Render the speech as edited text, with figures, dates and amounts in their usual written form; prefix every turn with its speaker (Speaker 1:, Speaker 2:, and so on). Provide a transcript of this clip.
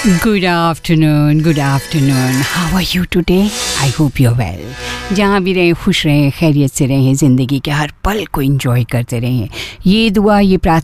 Speaker 1: Good afternoon, good afternoon. How are you today? I hope you're well. जहाँ भी रहें खुश रहें, खैरियत से रहें, ज़िंदगी के हर पल को एंजॉय करते रहें. ये दुआ, ये प्रार्थना